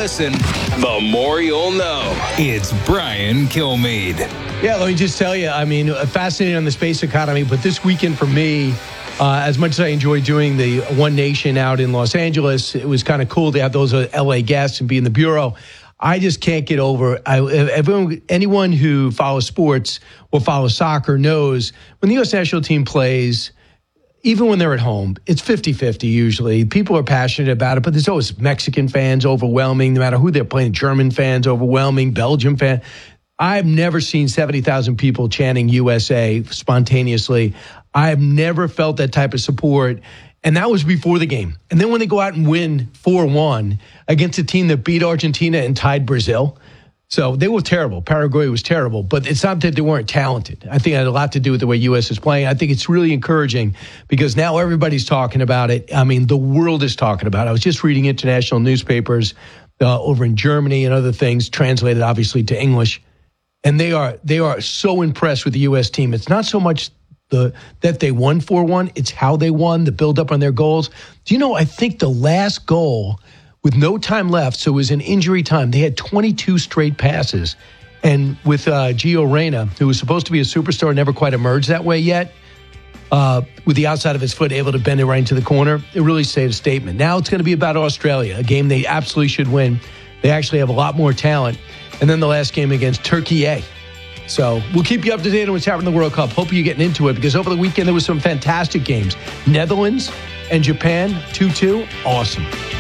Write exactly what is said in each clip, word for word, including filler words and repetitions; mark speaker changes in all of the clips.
Speaker 1: listen, the more you'll know. It's Brian Kilmeade.
Speaker 2: Yeah, let me just tell you, I mean, fascinating on the space economy, but this weekend for me, uh, as much as I enjoyed doing the One Nation out in Los Angeles, it was kind of cool to have those L A guests and be in the Bureau. I just can't get over, I, everyone, anyone who follows sports or follows soccer knows when the U S national team plays, even when they're at home, it's fifty-fifty usually. People are passionate about it, but there's always Mexican fans overwhelming, no matter who they're playing, German fans overwhelming, Belgium fans. I've never seen seventy thousand people chanting U S A spontaneously. I've never felt that type of support. And that was before the game. And then when they go out and win four one against a team that beat Argentina and tied Brazil. So they were terrible. Paraguay was terrible. But it's not that they weren't talented. I think it had a lot to do with the way U S is playing. I think it's really encouraging because now everybody's talking about it. I mean, the world is talking about it. I was just reading international newspapers uh, over in Germany and other things, translated obviously to English. And they are they are so impressed with the U S team. It's not so much the that they won four one. It's how they won, the build-up on their goals. Do you know, I think the last goal with no time left, so it was in injury time, they had twenty-two straight passes. And with uh, Gio Reyna, who was supposed to be a superstar, never quite emerged that way yet, uh, with the outside of his foot able to bend it right into the corner, it really stayed a statement. Now it's going to be about Australia, a game they absolutely should win. They actually have a lot more talent. And then the last game against Turkey A. So we'll keep you up to date on what's happening in the World Cup. Hope you're getting into it because over the weekend there was some fantastic games. Netherlands and Japan, two two. Awesome.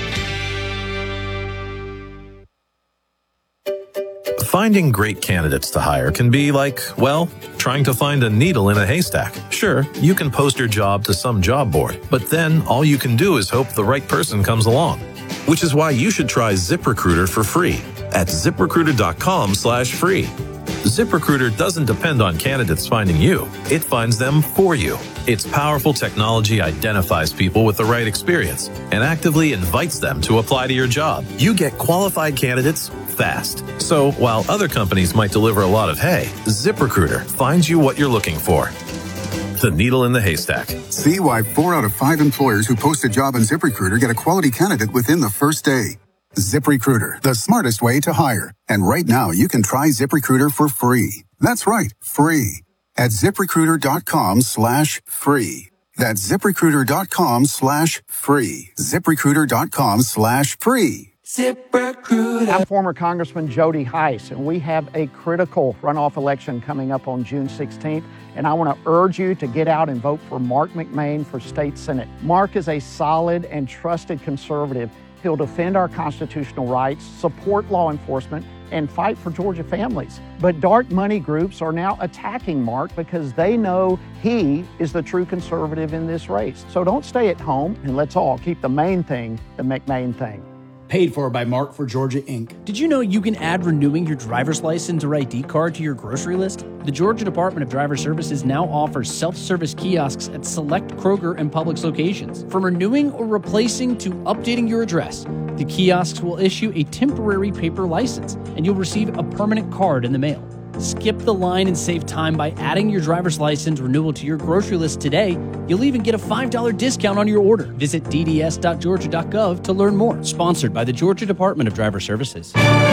Speaker 3: Finding great candidates to hire can be like, well, trying to find a needle in a haystack. Sure, you can post your job to some job board, but then all you can do is hope the right person comes along. Which is why you should try ZipRecruiter for free at ZipRecruiter.com slash free. ZipRecruiter doesn't depend on candidates finding you. It finds them for you. Its powerful technology identifies people with the right experience and actively invites them to apply to your job. You get qualified candidates fast. So while other companies might deliver a lot of hay, ZipRecruiter finds you what you're looking for. The needle in the haystack.
Speaker 4: See why four out of five employers who post a job on ZipRecruiter get a quality candidate within the first day. ZipRecruiter, the smartest way to hire. And right now, you can try ZipRecruiter for free. That's right, free. At ZipRecruiter.com slash free. That's ZipRecruiter.com slash free. ZipRecruiter.com slash free.
Speaker 5: ZipRecruiter. I'm former Congressman Jody Hice, and we have a critical runoff election coming up on June sixteenth. And I want to urge you to get out and vote for Mark McMain for State Senate. Mark is a solid and trusted conservative. He'll defend our constitutional rights, support law enforcement, and fight for Georgia families. But dark money groups are now attacking Mark because they know he is the true conservative in this race. So don't stay at home, and let's all keep the main thing the McMain thing.
Speaker 6: Paid for by Mark for Georgia, Incorporated. Did you know you can add renewing your driver's license or I D card to your grocery list? The Georgia Department of Driver Services now offers self-service kiosks at select Kroger and Publix locations. From renewing or replacing to updating your address, the kiosks will issue a temporary paper license, and you'll receive a permanent card in the mail. Skip the line and save time by adding your driver's license renewal to your grocery list today. You'll even get a five dollars discount on your order. Visit d d s dot georgia dot gov to learn more. Sponsored by the Georgia Department of Driver Services.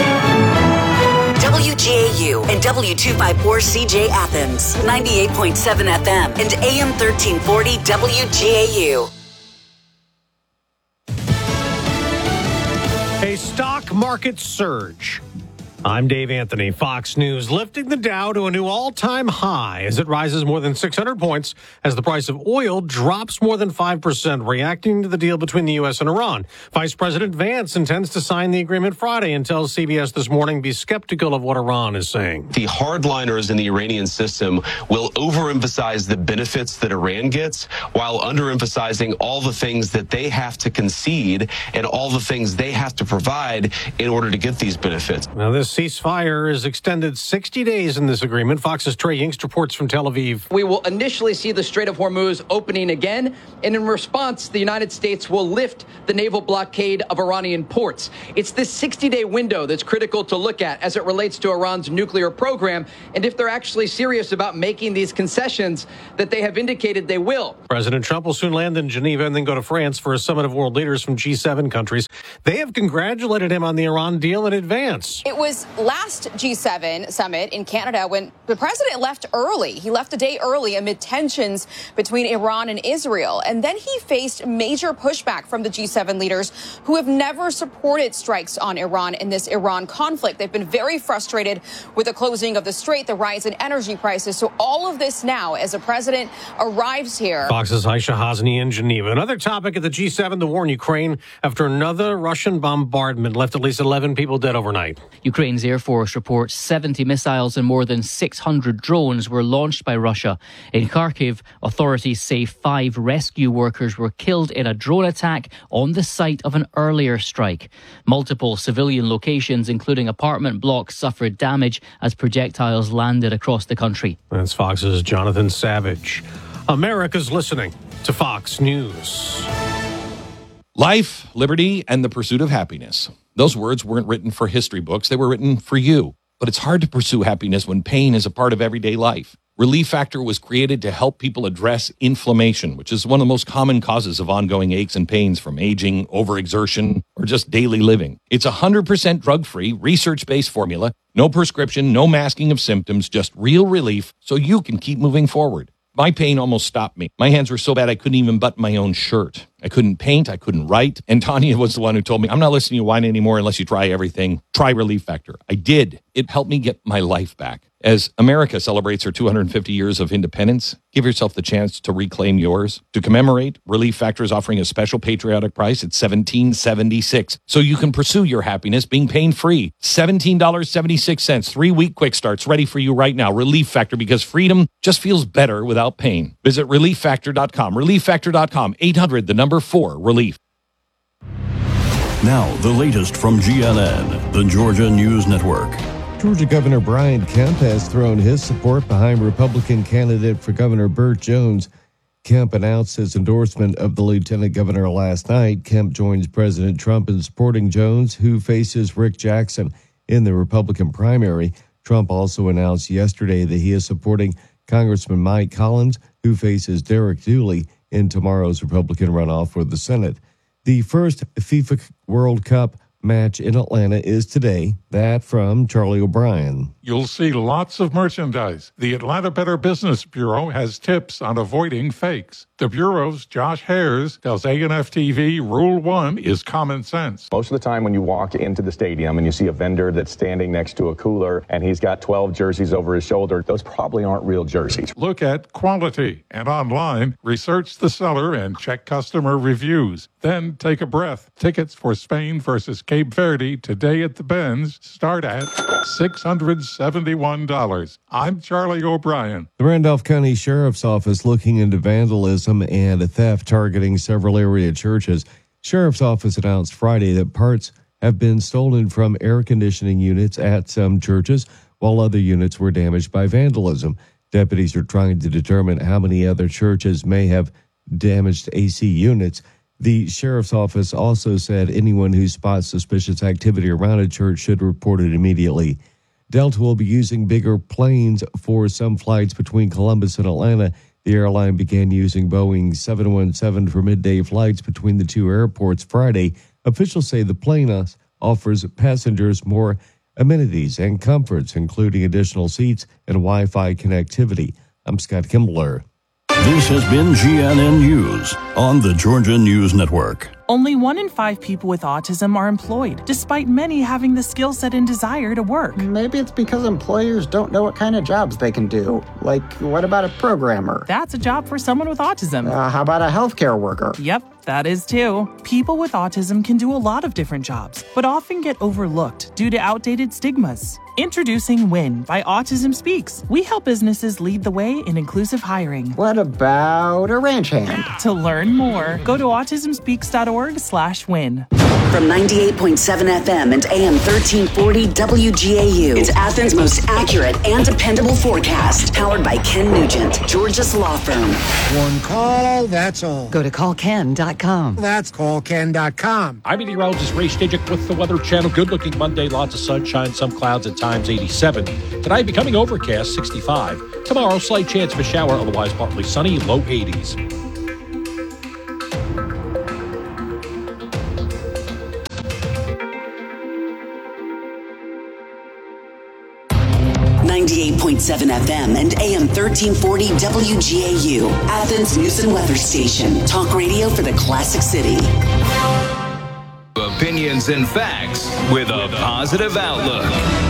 Speaker 7: W G A U and W two fifty-four C J Athens, ninety-eight point seven F M and A M thirteen forty W G A U.
Speaker 8: A stock market surge. I'm Dave Anthony. Fox News lifting the Dow to a new all-time high as it rises more than six hundred points as the price of oil drops more than five percent, reacting to the deal between the U S and Iran. Vice President Vance intends to sign the agreement Friday and tells C B S This Morning be skeptical of what Iran is saying.
Speaker 9: The hardliners in the Iranian system will overemphasize the benefits that Iran gets while underemphasizing all the things that they have to concede and all the things they have to provide in order to get these benefits.
Speaker 8: Now, this ceasefire is extended sixty days in this agreement. Fox's Trey Yingst reports from Tel Aviv.
Speaker 10: We will initially see the Strait of Hormuz opening again, and in response, the United States will lift the naval blockade of Iranian ports. It's this sixty-day window that's critical to look at as it relates to Iran's nuclear program, and if they're actually serious about making these concessions that they have indicated they will.
Speaker 8: President Trump will soon land in Geneva and then go to France for a summit of world leaders from G seven countries. They have congratulated him on the Iran deal in advance.
Speaker 11: It was last G seven summit in Canada when the president left early. He left a day early amid tensions between Iran and Israel. And then he faced major pushback from the G seven leaders who have never supported strikes on Iran in this Iran conflict. They've been very frustrated with the closing of the strait, the rise in energy prices. So all of this now as the president arrives here.
Speaker 8: Fox's Aisha Hasni in Geneva. Another topic at the G seven, the war in Ukraine after another Russian bombardment left at least eleven people dead overnight.
Speaker 12: Ukraine's Air Force reports seventy missiles and more than six hundred drones were launched by Russia. In Kharkiv, authorities say five rescue workers were killed in a drone attack on the site of an earlier strike. Multiple civilian locations, including apartment blocks, suffered damage as projectiles landed across the country.
Speaker 8: That's Fox's Jonathan Savage. America's listening to Fox News.
Speaker 13: Life, liberty, and the pursuit of happiness. Those words weren't written for history books. They were written for you. But it's hard to pursue happiness when pain is a part of everyday life. Relief Factor was created to help people address inflammation, which is one of the most common causes of ongoing aches and pains from aging, overexertion, or just daily living. It's a one hundred percent drug-free, research-based formula. No prescription, no masking of symptoms, just real relief so you can keep moving forward. My pain almost stopped me. My hands were so bad I couldn't even button my own shirt. I couldn't paint. I couldn't write. And Tanya was the one who told me, I'm not listening to you whine anymore unless you try everything. Try Relief Factor. I did. It helped me get my life back. As America celebrates her two hundred fifty years of independence, give yourself the chance to reclaim yours. To commemorate, Relief Factor is offering a special patriotic price at seventeen dollars and seventy-six cents, so you can pursue your happiness being pain-free. seventeen dollars and seventy-six cents, three-week quick starts ready for you right now. Relief Factor, because freedom just feels better without pain. Visit relief factor dot com. relief factor dot com. eight hundred, the number four, relief.
Speaker 14: Now, the latest from G N N, the Georgia News Network.
Speaker 15: Georgia Governor Brian Kemp has thrown his support behind Republican candidate for Governor Burt Jones. Kemp announced his endorsement of the lieutenant governor last night. Kemp joins President Trump in supporting Jones, who faces Rick Jackson in the Republican primary. Trump also announced yesterday that he is supporting Congressman Mike Collins, who faces Derek Dooley in tomorrow's Republican runoff for the Senate. The first FIFA World Cup match in Atlanta is today. That from Charlie O'Brien.
Speaker 16: You'll see lots of merchandise. The Atlanta Better Business Bureau has tips on avoiding fakes. The Bureau's Josh Hares tells A N F T V rule one is common sense.
Speaker 17: Most of the time when you walk into the stadium and you see a vendor that's standing next to a cooler and he's got twelve jerseys over his shoulder, those probably aren't real jerseys.
Speaker 16: Look at quality and online, research the seller and check customer reviews. Then take a breath. Tickets for Spain versus Cape Verde today at the Benz start at six hundred seventy-one dollars. I'm Charlie O'Brien.
Speaker 15: The Randolph County Sheriff's Office looking into vandalism and theft targeting several area churches. Sheriff's Office announced Friday that parts have been stolen from air conditioning units at some churches, while other units were damaged by vandalism. Deputies are trying to determine how many other churches may have damaged A C units. The Sheriff's Office also said anyone who spots suspicious activity around a church should report it immediately. Delta will be using bigger planes for some flights between Columbus and Atlanta. The airline began using Boeing seven one seven for midday flights between the two airports Friday. Officials say the plane offers passengers more amenities and comforts, including additional seats and Wi-Fi connectivity. I'm Scott Kimbler.
Speaker 14: This has been G N N News on the Georgia News Network.
Speaker 18: Only one in five people with autism are employed, despite many having the skill set and desire to work.
Speaker 19: Maybe it's because employers don't know what kind of jobs they can do. Like, what about a programmer?
Speaker 18: That's a job for someone with autism.
Speaker 19: Uh, how about a healthcare worker?
Speaker 18: Yep, that is too. People with autism can do a lot of different jobs, but often get overlooked due to outdated stigmas. Introducing WIN by Autism Speaks. We help businesses lead the way in inclusive hiring.
Speaker 19: What about a ranch hand?
Speaker 18: To learn more, go to autism speaks dot org slash win.
Speaker 7: From ninety-eight point seven F M and A M thirteen forty W G A U, it's Athens' most accurate and dependable forecast. Powered by Ken Nugent, Georgia's law firm.
Speaker 20: One call, that's all.
Speaker 7: Go to call ken dot com.
Speaker 20: That's call ken dot com.
Speaker 21: I'm meteorologist Ray Stijik with the Weather Channel. Good-looking Monday, lots of sunshine, some clouds at times, eighty-seven. Tonight, becoming overcast, sixty-five. Tomorrow, slight chance of a shower, otherwise partly sunny, low eighties.
Speaker 7: ninety-eight point seven F M and A M thirteen forty W G A U, Athens News and Weather Station. Talk radio for the classic city.
Speaker 1: Opinions and facts with a positive outlook.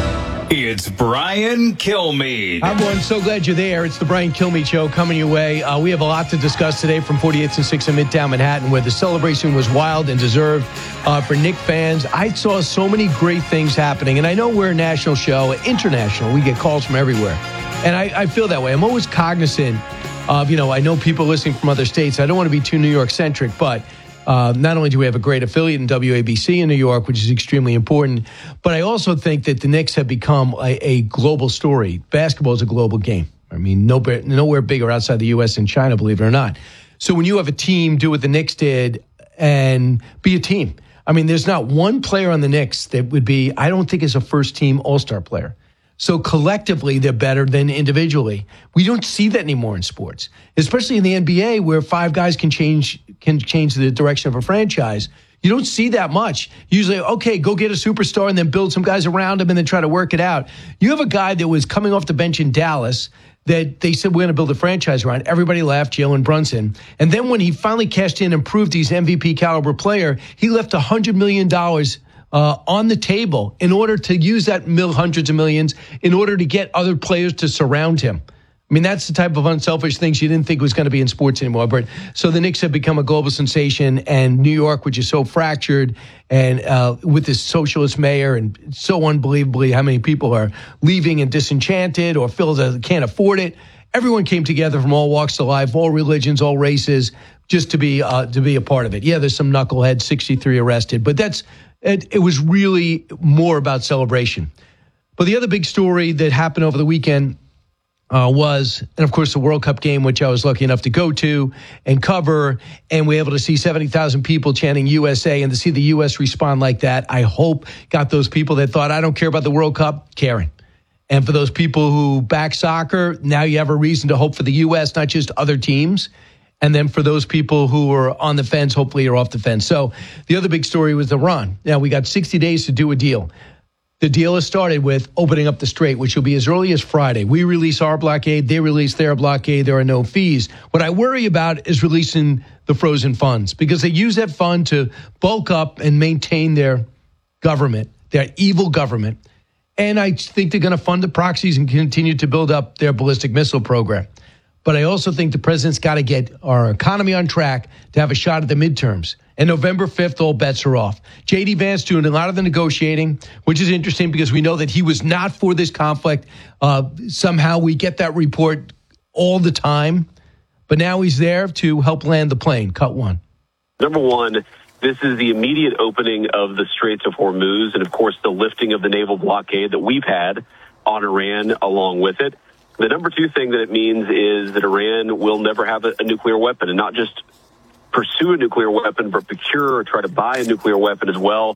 Speaker 1: It's Brian Kilmeade.
Speaker 2: Hi, everyone. So glad you're there. It's the Brian Kilmeade Show coming your way. Uh, we have a lot to discuss today from forty-eighth and sixth in Midtown Manhattan, where the celebration was wild and deserved uh, for Knicks fans. I saw so many great things happening, and I know we're a national show, international. We get calls from everywhere, and I, I feel that way. I'm always cognizant of, you know, I know people listening from other states. I don't want to be too New York-centric, but Uh, not only do we have a great affiliate in W A B C in New York, which is extremely important, but I also think that the Knicks have become a, a global story. Basketball is a global game. I mean, no, nowhere bigger outside the U S than China, believe it or not. So when you have a team do what the Knicks did and be a team, I mean, there's not one player on the Knicks that would be, I don't think, is a first-team all-star player. So collectively, they're better than individually. We don't see that anymore in sports, especially in the N B A, where five guys can change can change the direction of a franchise. You don't see that much. Usually, okay, go get a superstar and then build some guys around him and then try to work it out. You have a guy that was coming off the bench in Dallas that they said, we're going to build a franchise around. Everybody laughed, Jalen Brunson. And then when he finally cashed in and proved he's an M V P caliber player, he left one hundred million dollars Uh, on the table in order to use that mil hundreds of millions in order to get other players to surround him. I mean, that's the type of unselfish things you didn't think was going to be in sports anymore. But so the Knicks have become a global sensation, and New York, which is so fractured, and uh, with this socialist mayor, and so unbelievably how many people are leaving and disenchanted or feel that they can't afford it. Everyone came together from all walks of life, all religions, all races, just to be uh, to be a part of it. Yeah, there's some knuckleheads, sixty-three arrested, but that's it, it was really more about celebration. But the other big story that happened over the weekend uh, was, and of course, the World Cup game, which I was lucky enough to go to and cover, and we were able to see seventy thousand people chanting U S A, and to see the U S respond like that, I hope got those people that thought, I don't care about the World Cup, caring. And for those people who back soccer, now you have a reason to hope for the U S, not just other teams. And then for those people who are on the fence, hopefully you're off the fence. So the other big story was Iran. Now, we got sixty days to do a deal. The deal has started with opening up the strait, which will be as early as Friday. We release our blockade. They release their blockade. There are no fees. What I worry about is releasing the frozen funds, because they use that fund to bulk up and maintain their government, their evil government. And I think they're going to fund the proxies and continue to build up their ballistic missile program. But I also think the president's got to get our economy on track to have a shot at the midterms. And November fifth, all bets are off. J D Vance doing a lot of the negotiating, which is interesting because we know that he was not for this conflict. Uh, somehow we get that report all the time. But now he's there to help land the plane. Cut one.
Speaker 22: Number one, this is the immediate opening of the Straits of Hormuz and, of course, the lifting of the naval blockade that we've had on Iran along with it. The number two thing that it means is that Iran will never have a, a nuclear weapon, and not just pursue a nuclear weapon, but procure or try to buy a nuclear weapon as well.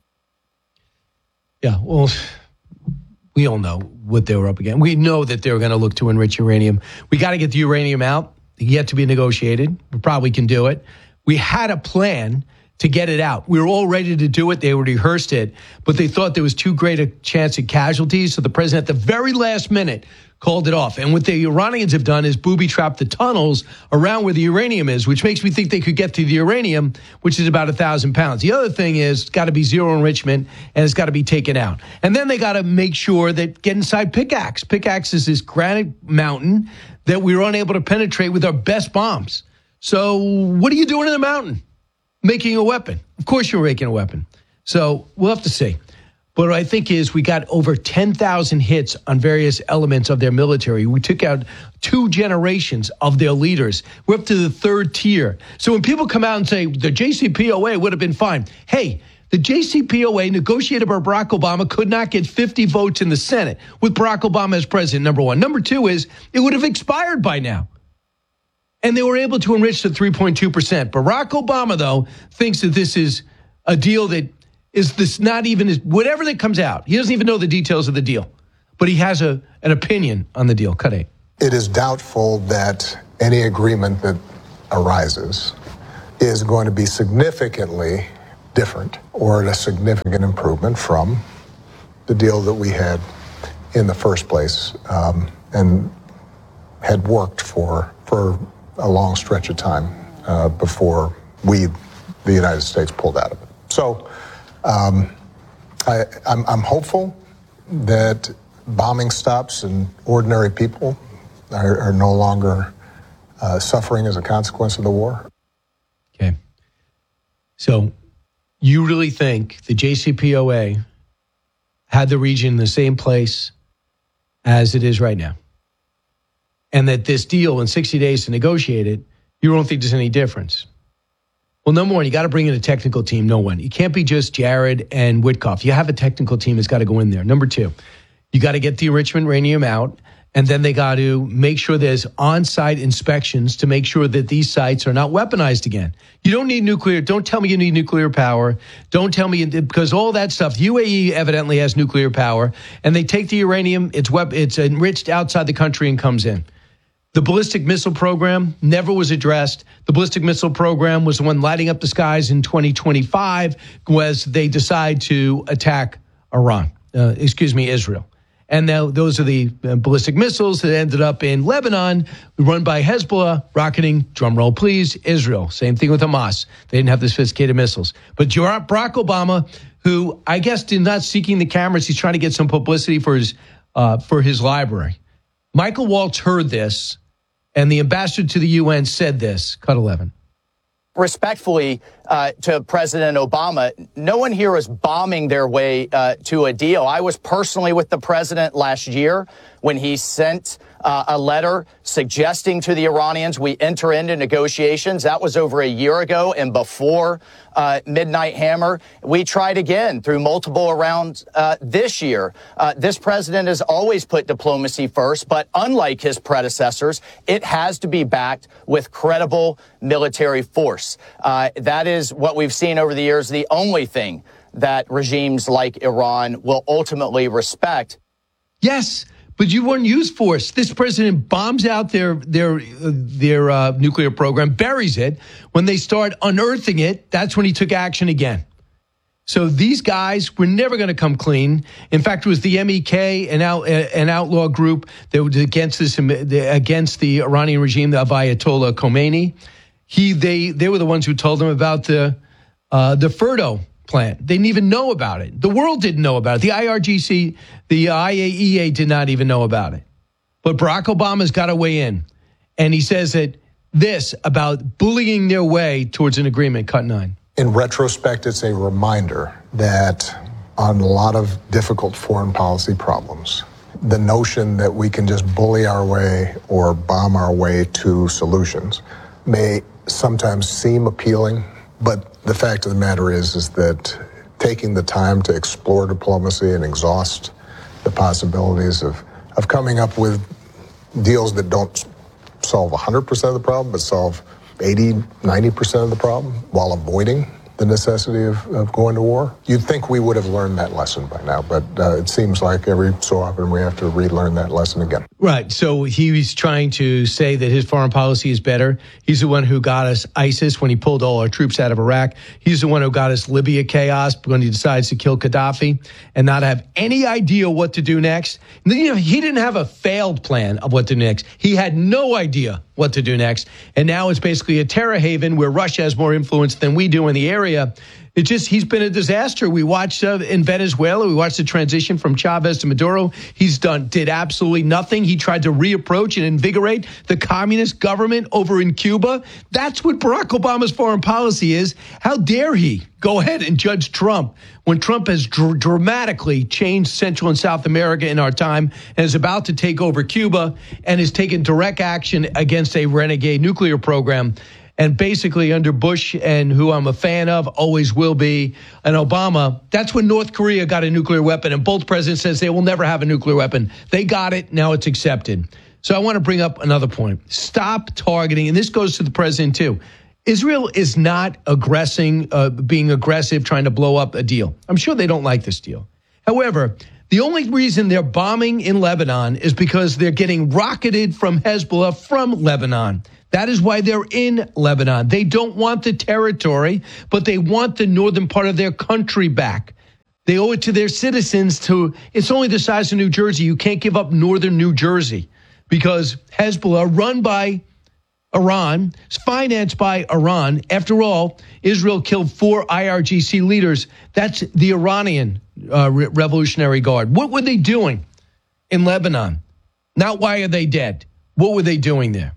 Speaker 2: Yeah, well, we all know what they were up against. We know that they were going to look to enrich uranium. We got to get the uranium out. Yet to be negotiated. We probably can do it. We had a plan to get it out. We were all ready to do it. They rehearsed it, but they thought there was too great a chance of casualties. So the president, at the very last minute, called it off. And what the Iranians have done is booby-trapped the tunnels around where the uranium is, which makes me think they could get to the uranium, which is about a thousand pounds. The other thing is it's got to be zero enrichment, and it's got to be taken out. And then they got to make sure that get inside Pickaxe. Pickaxe is this granite mountain that we were unable to penetrate with our best bombs. So what are you doing in the mountain? Making a weapon. Of course you're making a weapon. So we'll have to see. But what I think is we got over ten thousand hits on various elements of their military. We took out two generations of their leaders. We're up to the third tier. So when people come out and say the J C P O A would have been fine, hey, the J C P O A negotiated by Barack Obama could not get fifty votes in the Senate with Barack Obama as president, number one. Number two is it would have expired by now. And they were able to enrich to three point two percent. Barack Obama, though, thinks that this is a deal that is this not even, whatever that comes out. He doesn't even know the details of the deal. But he has a an opinion on the deal. Cut eight.
Speaker 3: It is doubtful that any agreement that arises is going to be significantly different or a significant improvement from the deal that we had in the first place um, and had worked for for a long stretch of time uh, before we, the United States, pulled out of it. So um, I, I'm, I'm hopeful that bombing stops and ordinary people are, are no longer uh, suffering as a consequence of the war.
Speaker 2: Okay. So you really think the J C P O A had the region in the same place as it is right now? And that this deal in sixty days to negotiate it, you don't think there's any difference? Well, number one, you got to bring in a technical team. No one. You can't be just Jared and Witkoff. You have a technical team that's got to go in there. Number two, you got to get the enrichment uranium out. And then they got to make sure there's on-site inspections to make sure that these sites are not weaponized again. You don't need nuclear. Don't tell me you need nuclear power. Don't tell me, because all that stuff, U A E evidently has nuclear power, and they take the uranium, it's wep- it's enriched outside the country and comes in. The ballistic missile program never was addressed. The ballistic missile program was the one lighting up the skies in twenty twenty-five was they decide to attack Iran, uh, excuse me, Israel. And now those are the ballistic missiles that ended up in Lebanon, run by Hezbollah, rocketing, drum roll please, Israel. Same thing with Hamas. They didn't have the sophisticated missiles. But Barack Obama, who I guess did not seeking the cameras, he's trying to get some publicity for his uh, for his library. Michael Waltz heard this, and the ambassador to the U N said this, cut eleven.
Speaker 4: Respectfully uh, to President Obama, no one here is bombing their way uh, to a deal. I was personally with the president last year when he sent uh, a letter suggesting to the Iranians we enter into negotiations. That was over a year ago and before uh, Midnight Hammer. We tried again through multiple rounds uh, this year. Uh, this president has always put diplomacy first, but unlike his predecessors, it has to be backed with credible military force. Uh, that is what we've seen over the years, the only thing that regimes like Iran will ultimately respect.
Speaker 2: Yes. But you wouldn't use force. This president bombs out their their uh, their uh, nuclear program, buries it. When they start unearthing it, that's when he took action again. So these guys were never going to come clean. In fact, it was the M E K, an, out, an outlaw group that was against this against the Iranian regime of Ayatollah Khomeini. He they they were the ones who told them about the uh, the Ferdo plant. They didn't even know about it. The world didn't know about it. The I R G C, the I A E A did not even know about it. But Barack Obama's got to weigh in. And he says that this about bullying their way towards an agreement, cut nine.
Speaker 3: In retrospect, it's a reminder that on a lot of difficult foreign policy problems, the notion that we can just bully our way or bomb our way to solutions may sometimes seem appealing. But the fact of the matter is, is that taking the time to explore diplomacy and exhaust the possibilities of, of coming up with deals that don't solve one hundred percent of the problem, but solve eighty, ninety percent of the problem while avoiding the necessity of, of going to war. You'd think we would have learned that lesson by now, but uh, it seems like every so often we have to relearn that lesson again.
Speaker 2: Right. So he's trying to say that his foreign policy is better. He's the one who got us ISIS when he pulled all our troops out of Iraq. He's the one who got us Libya chaos when he decides to kill Gaddafi and not have any idea what to do next. You know, he didn't have a failed plan of what to do next. He had no idea what to do next. And now it's basically a terror haven where Russia has more influence than we do in the area. It just, he's been a disaster. We watched uh, in Venezuela, we watched the transition from Chavez to Maduro. He's done, did absolutely nothing. He tried to reapproach and invigorate the communist government over in Cuba. That's what Barack Obama's foreign policy is. How dare he go ahead and judge Trump when Trump has dr- dramatically changed Central and South America in our time and is about to take over Cuba and has taken direct action against a renegade nuclear program. And basically under Bush, and who I'm a fan of, always will be, and Obama, that's when North Korea got a nuclear weapon. And both presidents says they will never have a nuclear weapon. They got it. Now it's accepted. So I want to bring up another point. Stop targeting, and this goes to the president too. Israel is not aggressing, uh, being aggressive, trying to blow up a deal. I'm sure they don't like this deal. However, the only reason they're bombing in Lebanon is because they're getting rocketed from Hezbollah from Lebanon. That is why they're in Lebanon. They don't want the territory, but they want the northern part of their country back. They owe it to their citizens to, it's only the size of New Jersey. You can't give up northern New Jersey because Hezbollah, run by Iran, financed by Iran. After all, Israel killed four I R G C leaders. That's the Iranian uh, Re- Revolutionary Guard. What were they doing in Lebanon? Not why are they dead? What were they doing there?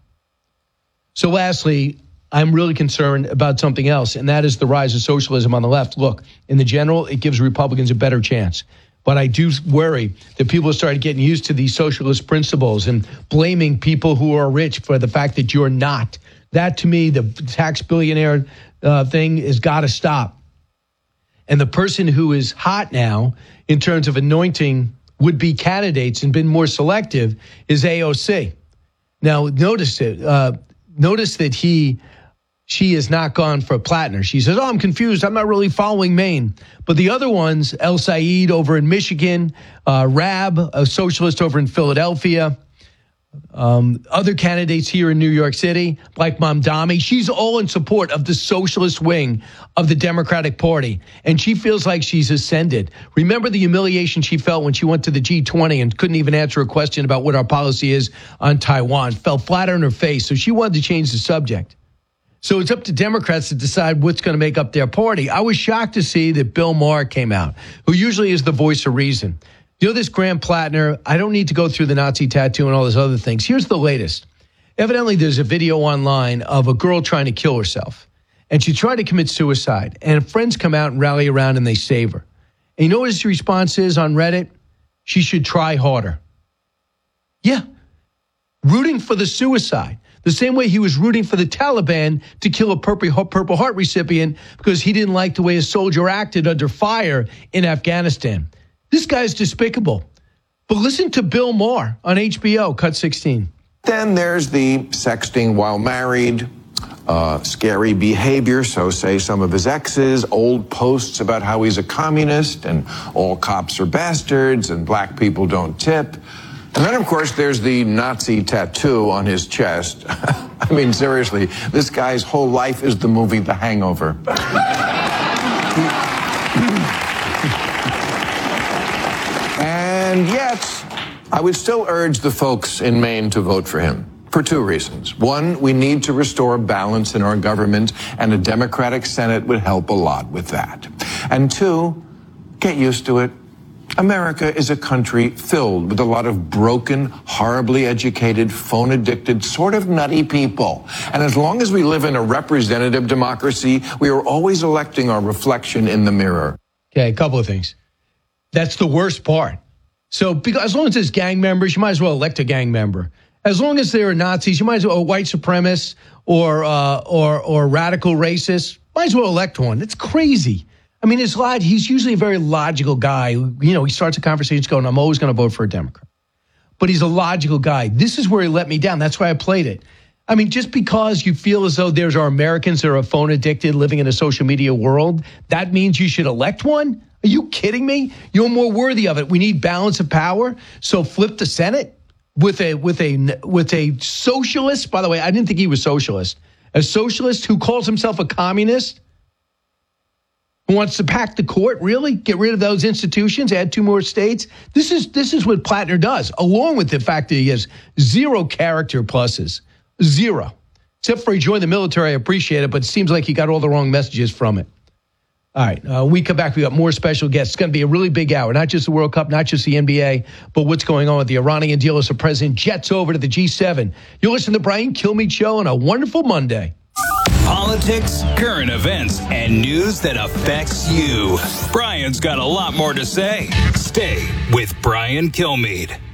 Speaker 2: So lastly, I'm really concerned about something else, and that is the rise of socialism on the left. Look, in the general, it gives Republicans a better chance. But I do worry that people have started getting used to these socialist principles and blaming people who are rich for the fact that you're not. That, to me, the tax billionaire uh, thing has got to stop. And the person who is hot now in terms of anointing would-be candidates and been more selective is A O C. Now, notice it. Uh, Notice that he, she has not gone for Plattner. She says, oh, I'm confused. I'm not really following Maine. But the other ones, El Said over in Michigan, uh, Rab, a socialist over in Philadelphia, um, other candidates here in New York City, like Mamdani, she's all in support of the socialist wing of the Democratic Party. And she feels like she's ascended. Remember the humiliation she felt when she went to the G twenty and couldn't even answer a question about what our policy is on Taiwan. Fell flat on her face. So she wanted to change the subject. So it's up to Democrats to decide what's going to make up their party. I was shocked to see that Bill Maher came out, who usually is the voice of reason. You know, this Graham Plattner, I don't need to go through the Nazi tattoo and all those other things. Here's the latest. Evidently, there's a video online of a girl trying to kill herself. And she tried to commit suicide. And friends come out and rally around and they save her. And you know what his response is on Reddit? She should try harder. Yeah. Rooting for the suicide. The same way he was rooting for the Taliban to kill a Purple Heart recipient because he didn't like the way a soldier acted under fire in Afghanistan. This guy's despicable. But listen to Bill Maher on H B O, cut sixteen.
Speaker 5: Then there's the sexting while married, uh, scary behavior, so say some of his exes, old posts about how he's a communist and all cops are bastards and black people don't tip. And then, of course, there's the Nazi tattoo on his chest. I mean, seriously, this guy's whole life is the movie The Hangover. And yet, I would still urge the folks in Maine to vote for him for two reasons. One, we need to restore balance in our government, and a Democratic Senate would help a lot with that. And two, get used to it. America is a country filled with a lot of broken, horribly educated, phone-addicted, sort of nutty people. And as long as we live in a representative democracy, we are always electing our reflection in the mirror.
Speaker 2: Okay, a couple of things. That's the worst part. So because as long as there's gang members, you might as well elect a gang member. As long as there are Nazis, you might as well, or white supremacists or uh, or or radical racists, might as well elect one. It's crazy. I mean, it's log- he's usually a very logical guy. You know, he starts a conversation going, I'm always going to vote for a Democrat. But he's a logical guy. This is where he let me down. That's why I played it. I mean, just because you feel as though there's our Americans that are phone addicted living in a social media world, that means you should elect one? Are you kidding me? You're more worthy of it. We need balance of power. So flip the Senate with a with a with a socialist. By the way, I didn't think he was socialist. A socialist who calls himself a communist, who wants to pack the court, really? Get rid of those institutions, add two more states? This is this is what Plattner does, along with the fact that he has zero character pluses. Zero. Except for he joined the military, I appreciate it, but it seems like he got all the wrong messages from it. All right. Uh, we come back. We got more special guests. It's going to be a really big hour. Not just the World Cup, not just the N B A, but what's going on with the Iranian deal as the president jets over to the G seven. You're listening to the Brian Kilmeade Show on a wonderful Monday.
Speaker 1: Politics, current events, and news that affects you. Brian's got a lot more to say. Stay with Brian Kilmeade.